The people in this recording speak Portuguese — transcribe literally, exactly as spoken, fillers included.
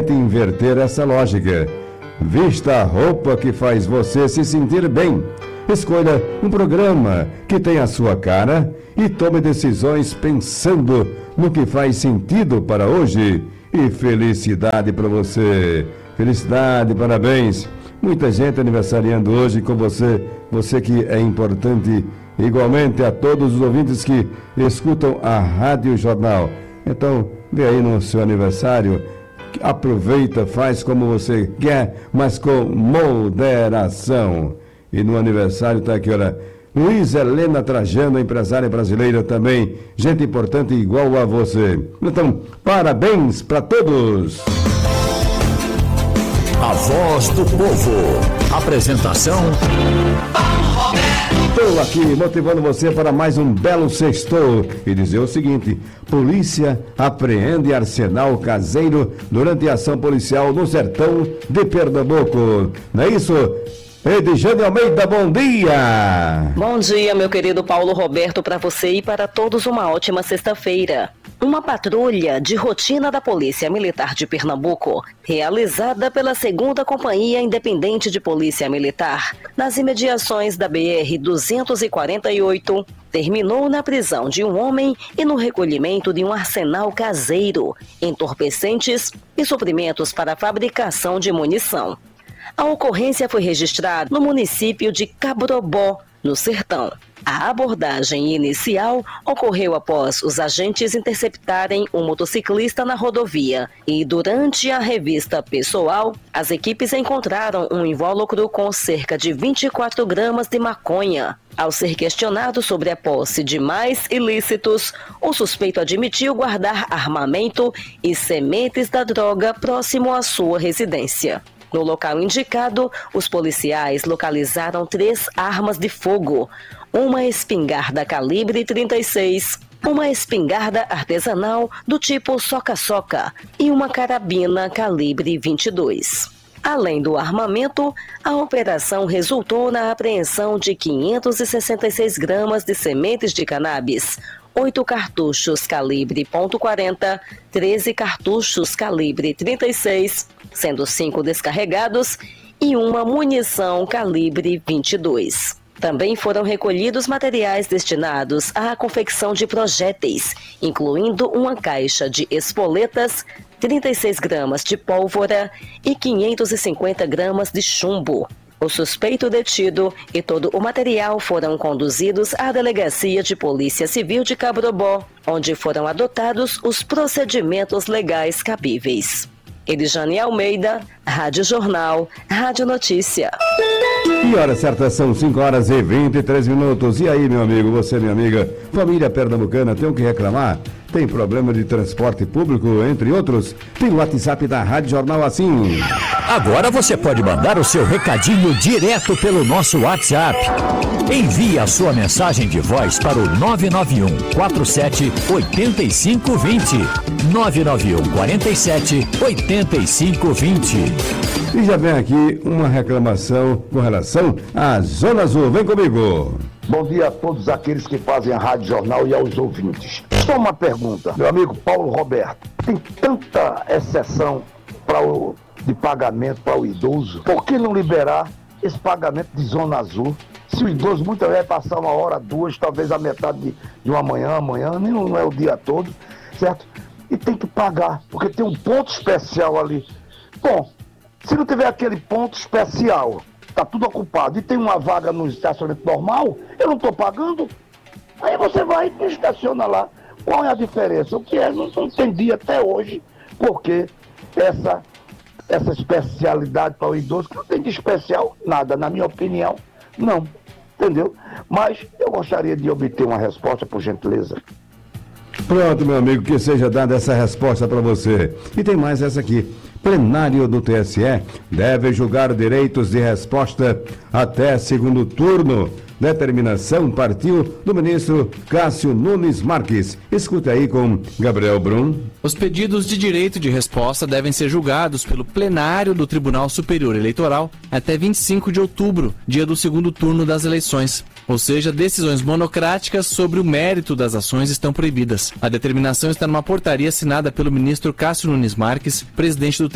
tente inverter essa lógica. Vista a roupa que faz você se sentir bem. Escolha um programa que tenha a sua cara e tome decisões pensando no que faz sentido para hoje. E felicidade para você. Felicidade, parabéns. Muita gente aniversariando hoje com você. Você que é importante igualmente a todos os ouvintes que escutam a Rádio Jornal. Então, vê aí no seu aniversário, aproveita, faz como você quer, mas com moderação. E no aniversário está aqui, olha, Luiz Helena Trajano, empresária brasileira também, gente importante igual a você. Então, parabéns para todos! A Voz do Povo. Apresentação: Estou aqui motivando você para mais um belo sextou e dizer o seguinte: polícia apreende arsenal caseiro durante ação policial no sertão de Pernambuco. Não é isso? Edjane Almeida, bom dia! Bom dia, meu querido Paulo Roberto, para você e para todos uma ótima sexta-feira. Uma patrulha de rotina da Polícia Militar de Pernambuco, realizada pela segunda Companhia Independente de Polícia Militar, nas imediações da B R duzentos e quarenta e oito, terminou na prisão de um homem e no recolhimento de um arsenal caseiro, entorpecentes e suprimentos para a fabricação de munição. A ocorrência foi registrada no município de Cabrobó, no Sertão. A abordagem inicial ocorreu após os agentes interceptarem um motociclista na rodovia e, durante a revista pessoal, as equipes encontraram um invólucro com cerca de vinte e quatro gramas de maconha. Ao ser questionado sobre a posse de mais ilícitos, o suspeito admitiu guardar armamento e sementes da droga próximo à sua residência. No local indicado, os policiais localizaram três armas de fogo, uma espingarda calibre trinta e seis, uma espingarda artesanal do tipo soca-soca e uma carabina calibre vinte e dois. Além do armamento, a operação resultou na apreensão de quinhentos e sessenta e seis gramas de sementes de cannabis, oito cartuchos calibre ponto quarenta, treze cartuchos calibre trinta e seis, sendo cinco descarregados, e uma munição calibre vinte e dois. Também foram recolhidos materiais destinados à confecção de projéteis, incluindo uma caixa de espoletas, trinta e seis gramas de pólvora e quinhentos e cinquenta gramas de chumbo. O suspeito detido e todo o material foram conduzidos à Delegacia de Polícia Civil de Cabrobó, onde foram adotados os procedimentos legais cabíveis. Edjane Almeida, Rádio Jornal, Rádio Notícia. E hora certa são cinco horas e vinte e três minutos. E aí, meu amigo, você, minha amiga, família pernambucana, tem o que reclamar? Tem problema de transporte público, entre outros? Tem o WhatsApp da Rádio Jornal assim. Agora você pode mandar o seu recadinho direto pelo nosso WhatsApp. Envie a sua mensagem de voz para o nove nove um quatro sete oito cinco dois zero. nove nove um quatro sete oito cinco dois zero. E já vem aqui uma reclamação com relação à Zona Azul. Vem comigo. Bom dia a todos aqueles que fazem a Rádio Jornal e aos ouvintes. Só uma pergunta, meu amigo Paulo Roberto. Tem tanta exceção para o, de pagamento para o idoso. Por que não liberar esse pagamento de Zona Azul? Se o idoso muitas vezes passar uma hora, duas, talvez a metade de, de uma manhã, amanhã, nem não é o dia todo, certo? E tem que pagar, porque tem um ponto especial ali. Bom, se não tiver aquele ponto especial, está tudo ocupado e tem uma vaga no estacionamento normal, eu não estou pagando, aí você vai e estaciona lá. Qual é a diferença? O que é? Não, não entendi até hoje porque essa, essa especialidade para o idoso, que não tem de especial nada, na minha opinião, não, entendeu? Mas eu gostaria de obter uma resposta, por gentileza. Pronto, meu amigo, que seja dada essa resposta para você. E tem mais essa aqui. Plenário do T S E deve julgar direitos de resposta até segundo turno. Determinação partiu do ministro Cássio Nunes Marques. Escuta aí com Gabriel Brum. Os pedidos de direito de resposta devem ser julgados pelo plenário do Tribunal Superior Eleitoral até vinte e cinco de outubro, dia do segundo turno das eleições. Ou seja, decisões monocráticas sobre o mérito das ações estão proibidas. A determinação está numa portaria assinada pelo ministro Cássio Nunes Marques, presidente do